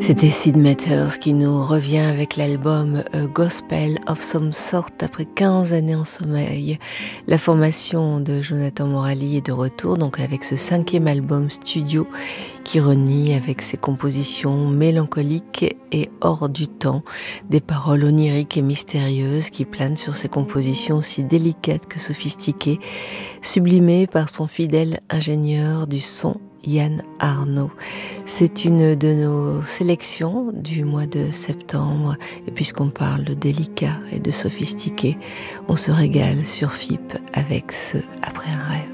C'était Sid Matters qui nous revient avec l'album A Gospel of Some Sort après 15 années en sommeil. La formation de Jonathan Morali est de retour, donc avec ce 5e album studio qui renie avec ses compositions mélancoliques et hors du temps, des paroles oniriques et mystérieuses qui planent sur ses compositions aussi délicates que sophistiquées, sublimées par son fidèle ingénieur du son, Yann Arnaud. C'est une de nos sélections du mois de septembre. Et puisqu'on parle de délicat et de sophistiqué, on se régale sur FIP avec ce Après un rêve.